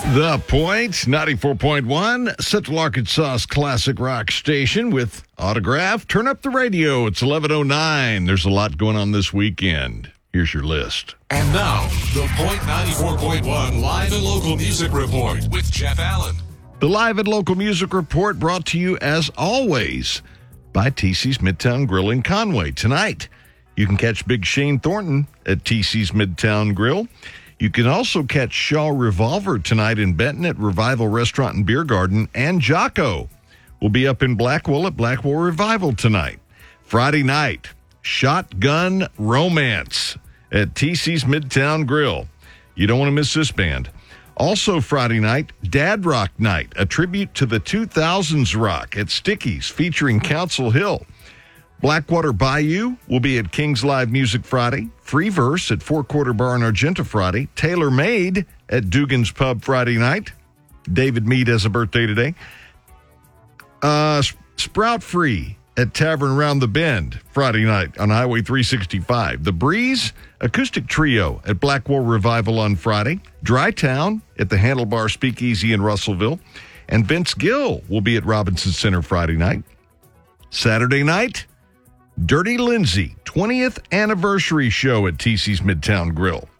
The Point, 94.1, Central Arkansas's classic rock station with Autograph. Turn up the radio. It's 11:09. There's a lot going on this weekend. Here's your list. And now, The Point 94.1 Live and Local Music Report with Jeff Allen. The Live and Local Music Report brought to you, as always, by TC's Midtown Grill in Conway. Tonight, you can catch Big Shane Thornton at TC's Midtown Grill. You can also catch Shaw Revolver tonight in Benton at Revival Restaurant and Beer Garden. And Jocko will be up in Blackwell at Blackwell Revival tonight. Friday night, Shotgun Romance at TC's Midtown Grill. You don't want to miss this band. Also Friday night, Dad Rock Night, a tribute to the 2000s rock at Sticky's featuring Council Hill. Blackwater Bayou will be at King's Live Music Friday. Free Verse at Four Quarter Bar in Argenta Friday. Tailor Made at Dugan's Pub Friday night. David Mead has a birthday today. Sprout Free at Tavern Round the Bend Friday night on Highway 365. The Breeze Acoustic Trio at Blackwell Revival on Friday. Dry Town at the Handlebar Speakeasy in Russellville. And Vince Gill will be at Robinson Center Friday night. Saturday night, Dirty Lindsay 20th anniversary show at TC's Midtown Grill.